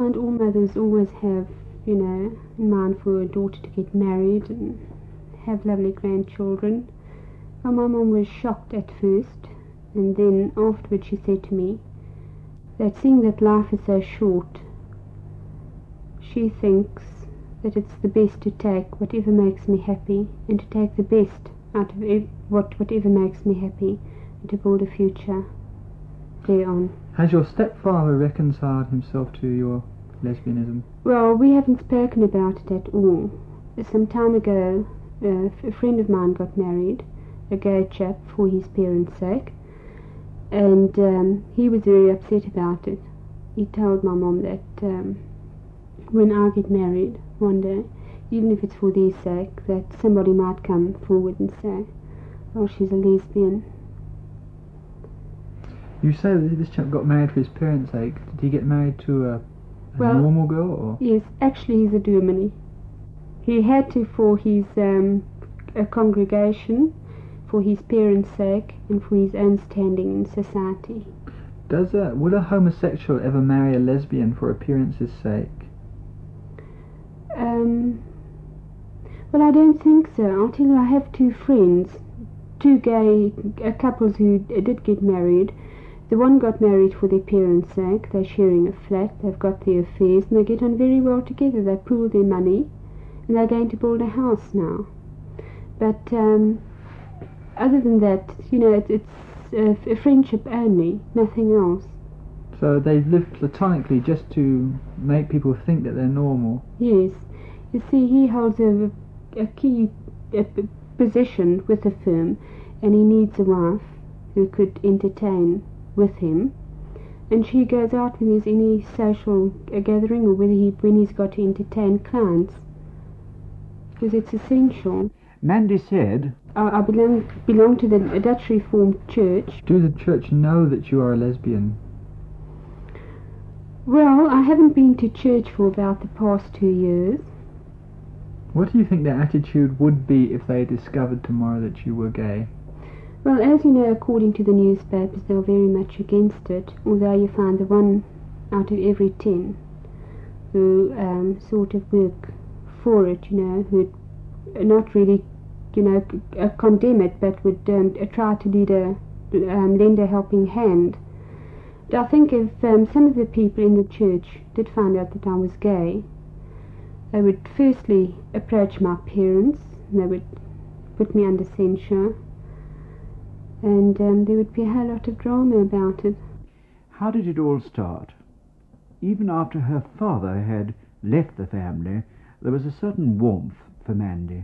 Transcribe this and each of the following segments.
find all mothers always have, in mind for a daughter to get married and have lovely grandchildren. Well, my mum was shocked at first, and then afterwards she said to me that seeing that life is so short, she thinks that it's the best to take whatever makes me happy and to take the best out of whatever makes me happy and to build a future thereon. Has your stepfather reconciled himself to your lesbianism? Well, we haven't spoken about it at all. Some time ago, a friend of mine got married, a gay chap, for his parents' sake, and he was very upset about it. He told my mum that when I get married one day, even if it's for their sake, that somebody might come forward and say, oh, she's a lesbian. You say that this chap got married for his parents' sake. Did he get married to a normal girl? Or? Yes, actually he's a dominee. He had to for his a congregation, for his parents' sake, and for his own standing in society. Would a homosexual ever marry a lesbian for appearance's sake? Well, I don't think so. I'll tell you, I have two friends, two gay couples who did get married. The one got married for their parents' sake. They're sharing a flat, they've got their affairs, and they get on very well together. They pool their money, and they're going to build a house now. But other than that, it's a friendship only, nothing else. So they live platonically just to make people think that they're normal? Yes. You see, he holds a key position with the firm, and he needs a wife who could entertain with him. And she goes out when there's any social gathering, or when he's got to entertain clients, because it's essential. Mandy said, I belong to the Dutch Reformed Church. Do the church know that you are a lesbian? Well, I haven't been to church for about the past 2 years. What do you think their attitude would be if they discovered tomorrow that you were gay? Well, as you know, according to the newspapers, they're very much against it, although you find the 1 out of every 10 who sort of work for it, who not really, condemn it, but would try to lend a helping hand. But I think if some of the people in the church did find out that I was gay, they would firstly approach my parents, and they would put me under censure, and there would be a whole lot of drama about it. how did it all start? Even after her father had left the family, there was a certain warmth for Mandy.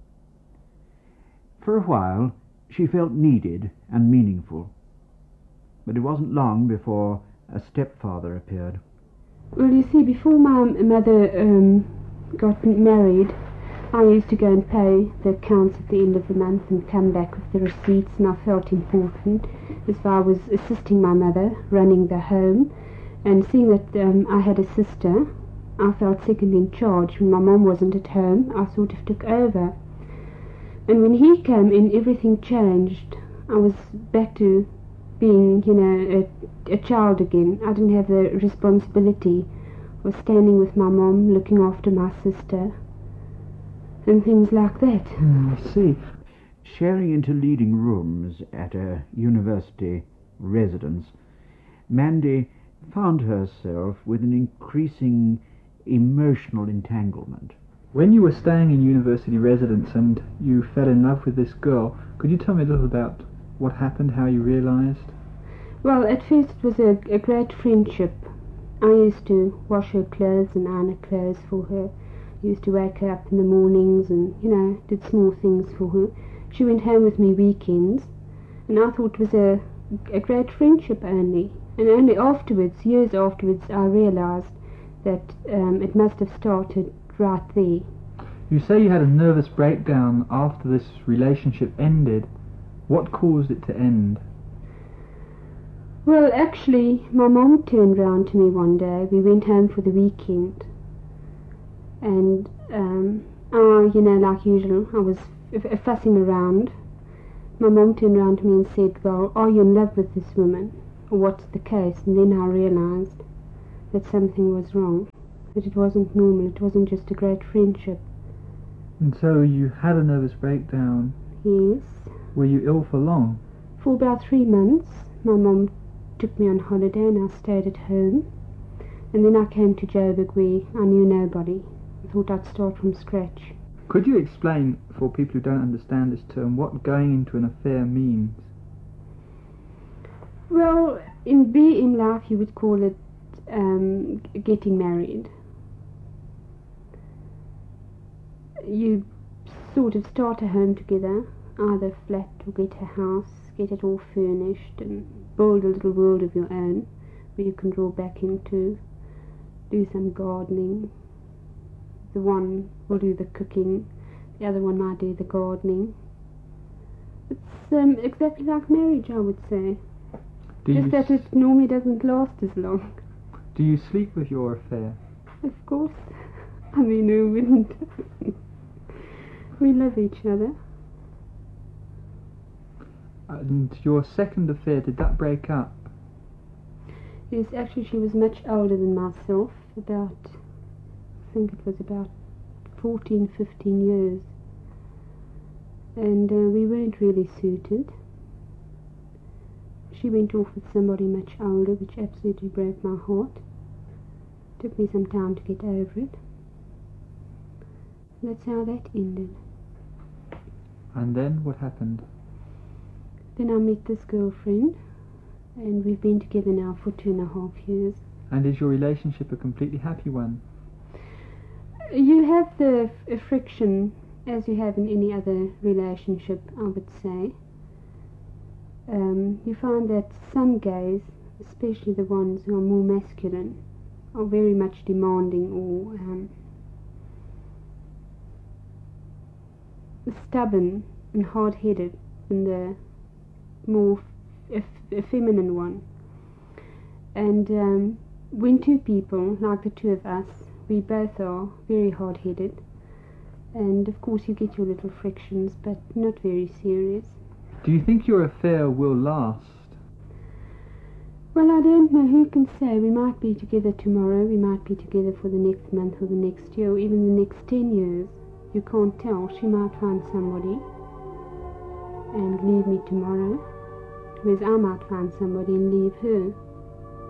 For a while, she felt needed and meaningful. But it wasn't long before a stepfather appeared. Well, you see, before my mother got married, I used to go and pay the accounts at the end of the month and come back with the receipts, and I felt important, as I was assisting my mother running the home, and seeing that I had a sister, I felt second in charge. When my mum wasn't at home, I sort of took over. And when he came in, everything changed. I was back to being, a child again. I didn't have the responsibility of standing with my mum, looking after my sister, and things like that. I see. Sharing into leading rooms at a university residence, Mandy found herself with an increasing emotional entanglement. When you were staying in university residence and you fell in love with this girl, could you tell me a little about what happened, how you realised? Well, at first it was a great friendship. I used to wash her clothes and iron her clothes for her. I used to wake her up in the mornings and, did small things for her. She went home with me weekends, and I thought it was a great friendship only. And only afterwards, years afterwards, I realised that it must have started right there. You say you had a nervous breakdown after this relationship ended. What caused it to end? Well, actually, my mum turned round to me one day. We went home for the weekend, and like usual, I was fussing around. My mum turned round to me and said, "Well, are you in love with this woman, or what's the case?" And then I realised that something was wrong, that it wasn't normal, it wasn't just a great friendship. And so you had a nervous breakdown. Yes. Were you ill for long? For about 3 months. My mum took me on holiday and I stayed at home. And then I came to Joburg where I knew nobody. I thought I'd start from scratch. Could you explain, for people who don't understand this term, what going into an affair means? Well, in BM life you would call it getting married. You sort of start a home together, either flat or get a house, get it all furnished and build a little world of your own where you can draw back into, do some gardening. The one will do the cooking, the other one might do the gardening. It's exactly like marriage, I would say. Just that it normally doesn't last as long. Do you sleep with your affair? Of course. I mean, who wouldn't? We love each other. And your second affair, did that break up? Yes, actually she was much older than myself, I think it was about 14, 15 years. And we weren't really suited. She went off with somebody much older, which absolutely broke my heart. Took me some time to get over it. That's how that ended. And then what happened? Then I met this girlfriend, and we've been together now for 2.5 years. And is your relationship a completely happy one? You have the friction, as you have in any other relationship, I would say. You find that some gays, especially the ones who are more masculine, are very much demanding or stubborn and hard-headed than the more feminine one. And when two people, like the two of us, we both are very hard-headed, and of course you get your little frictions, but not very serious. Do you think your affair will last? Well, I don't know, who can say? We might be together tomorrow, we might be together for the next month or the next year, or even the next 10 years. You can't tell. She might find somebody and leave me tomorrow, whereas I might find somebody and leave her.